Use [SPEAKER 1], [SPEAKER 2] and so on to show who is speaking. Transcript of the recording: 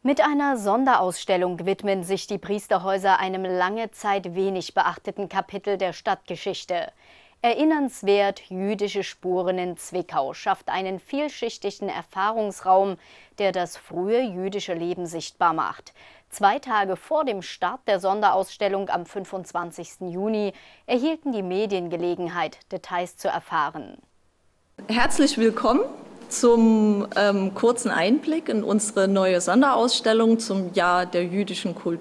[SPEAKER 1] Mit einer Sonderausstellung widmen sich die Priesterhäuser einem lange Zeit wenig beachteten Kapitel der Stadtgeschichte. Erinnernswert jüdische Spuren in Zwickau schafft einen vielschichtigen Erfahrungsraum, der das frühe jüdische Leben sichtbar macht. 2 Tage vor dem Start der Sonderausstellung am 25. Juni erhielten die Medien Gelegenheit, Details zu erfahren.
[SPEAKER 2] Herzlich willkommen zum kurzen Einblick in unsere neue Sonderausstellung zum Jahr der jüdischen Kultur.